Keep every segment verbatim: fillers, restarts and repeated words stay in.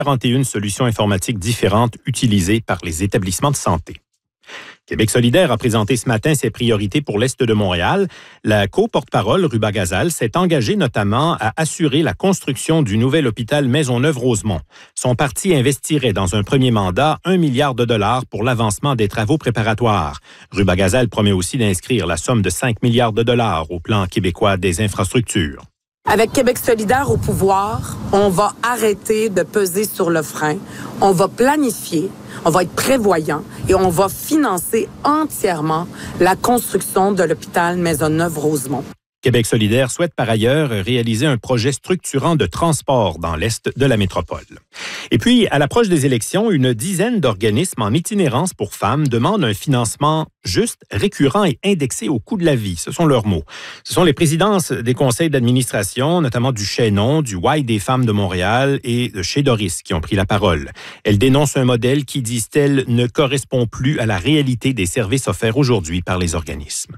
quarante et une solutions informatiques différentes utilisées par les établissements de santé. Québec solidaire a présenté ce matin ses priorités pour l'Est de Montréal. La co-porte-parole, Ruba Gazal, s'est engagée notamment à assurer la construction du nouvel hôpital Maisonneuve-Rosemont. Son parti investirait dans un premier mandat un milliard de dollars pour l'avancement des travaux préparatoires. Ruba Gazal promet aussi d'inscrire la somme de cinq milliards de dollars au plan québécois des infrastructures. Avec Québec solidaire au pouvoir, on va arrêter de peser sur le frein. On va planifier, on va être prévoyant et on va financer entièrement la construction de l'hôpital Maisonneuve-Rosemont. Québec solidaire souhaite par ailleurs réaliser un projet structurant de transport dans l'est de la métropole. Et puis, à l'approche des élections, une dizaine d'organismes en itinérance pour femmes demandent un financement juste, récurrent et indexé au coût de la vie. Ce sont leurs mots. Ce sont les présidences des conseils d'administration, notamment du Chaînon, du Y des femmes de Montréal et de chez Doris, qui ont pris la parole. Elles dénoncent un modèle qui, disent-elles, ne correspond plus à la réalité des services offerts aujourd'hui par les organismes.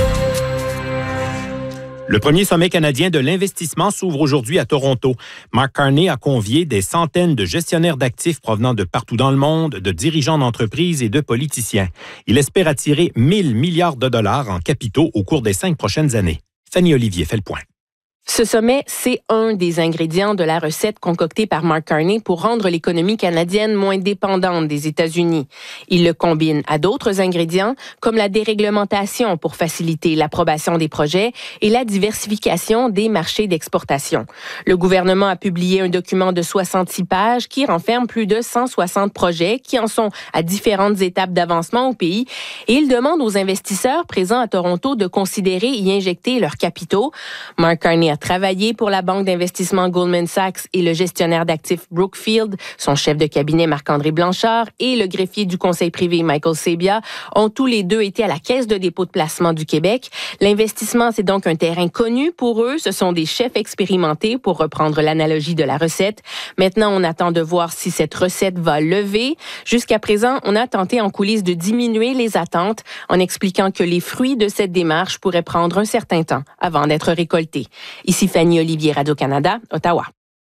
Le premier sommet canadien de l'investissement s'ouvre aujourd'hui à Toronto. Mark Carney a convié des centaines de gestionnaires d'actifs provenant de partout dans le monde, de dirigeants d'entreprises et de politiciens. Il espère attirer mille milliards de dollars en capitaux au cours des cinq prochaines années. Fanny Olivier fait le point. Ce sommet, c'est un des ingrédients de la recette concoctée par Mark Carney pour rendre l'économie canadienne moins dépendante des États-Unis. Il le combine à d'autres ingrédients comme la déréglementation pour faciliter l'approbation des projets et la diversification des marchés d'exportation. Le gouvernement a publié un document de soixante-six pages qui renferme plus de cent soixante projets qui en sont à différentes étapes d'avancement au pays et il demande aux investisseurs présents à Toronto de considérer y injecter leurs capitaux. Mark Carney a travaillé pour la banque d'investissement Goldman Sachs et le gestionnaire d'actifs Brookfield. Son chef de cabinet Marc-André Blanchard et le greffier du conseil privé Michael Sabia ont tous les deux été à la Caisse de dépôt de placement du Québec. L'investissement, c'est donc un terrain connu pour eux. Ce sont des chefs expérimentés pour reprendre l'analogie de la recette. Maintenant, on attend de voir si cette recette va lever. Jusqu'à présent, on a tenté en coulisses de diminuer les attentes en expliquant que les fruits de cette démarche pourraient prendre un certain temps avant d'être récoltés. Ici Fanny Olivier, Radio-Canada, Ottawa.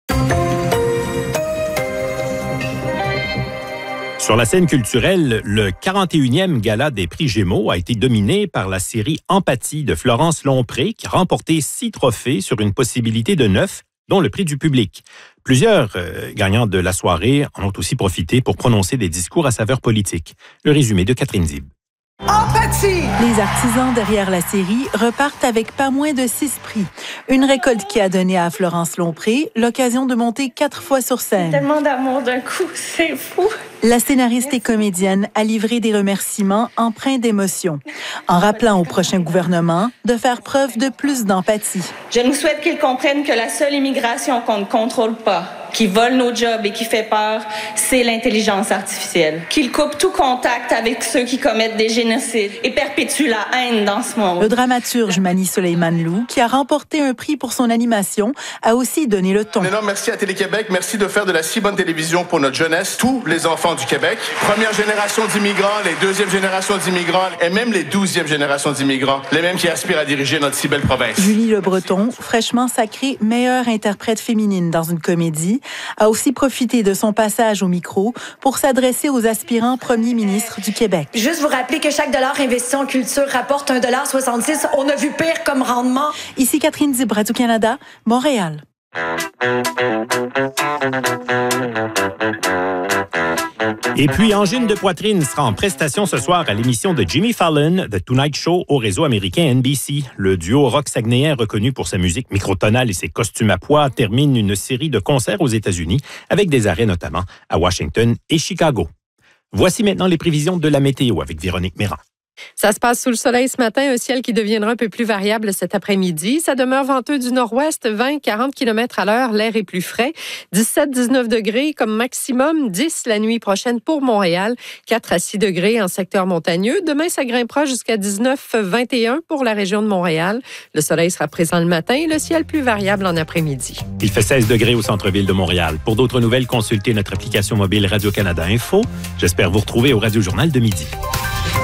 Sur la scène culturelle, le quarante et unième Gala des prix Gémeaux a été dominé par la série Empathie de Florence Lompré, qui a remporté six trophées sur une possibilité de neuf, dont le prix du public. Plusieurs euh, gagnants de la soirée en ont aussi profité pour prononcer des discours à saveur politique. Le résumé de Catherine Zib. Empathie! Les artisans derrière la série repartent avec pas moins de six prix. Une récolte qui a donné à Florence Lompré l'occasion de monter quatre fois sur scène. Tellement d'amour d'un coup, c'est fou! La scénariste et comédienne a livré des remerciements empreints d'émotion, en rappelant au prochain gouvernement de faire preuve de plus d'empathie. Je nous souhaite qu'ils comprennent que la seule immigration qu'on ne contrôle pas, qui vole nos jobs et qui fait peur, c'est l'intelligence artificielle. Qu'ils coupent tout contact avec ceux qui commettent des génocides et perpétuent la haine dans ce monde. Le dramaturge Mani Soleiman Lou, qui a remporté un prix pour son animation, a aussi donné le ton. Un énorme merci à Télé-Québec. Merci de faire de la si bonne télévision pour notre jeunesse, tous les enfants du Québec. Première génération d'immigrants, les deuxième génération d'immigrants et même les douzième génération d'immigrants, les mêmes qui aspirent à diriger notre si belle province. Julie Le Breton, fraîchement sacrée meilleure interprète féminine dans une comédie, a aussi profité de son passage au micro pour s'adresser aux aspirants premiers ministres du Québec. Juste vous rappeler que chaque dollar investi en culture rapporte un dollar soixante-six. On a vu pire comme rendement. Ici Catherine Zib, Radio-Canada, Montréal. Et puis, Angine de Poitrine sera en prestation ce soir à l'émission de Jimmy Fallon, The Tonight Show, au réseau américain N B C. Le duo rock saguenéen, reconnu pour sa musique microtonale et ses costumes à pois, termine une série de concerts aux États-Unis, avec des arrêts notamment à Washington et Chicago. Voici maintenant les prévisions de la météo avec Véronique Méran. Ça se passe sous le soleil ce matin, un ciel qui deviendra un peu plus variable cet après-midi. Ça demeure venteux du nord-ouest, vingt à quarante kilomètres à l'heure. L'air est plus frais. dix-sept à dix-neuf degrés comme maximum. dix la nuit prochaine pour Montréal. quatre à six degrés en secteur montagneux. Demain, ça grimpera jusqu'à dix-neuf à vingt et un pour la région de Montréal. Le soleil sera présent le matin et le ciel plus variable en après-midi. Il fait seize degrés au centre-ville de Montréal. Pour d'autres nouvelles, consultez notre application mobile Radio-Canada Info. J'espère vous retrouver au Radio Journal de midi.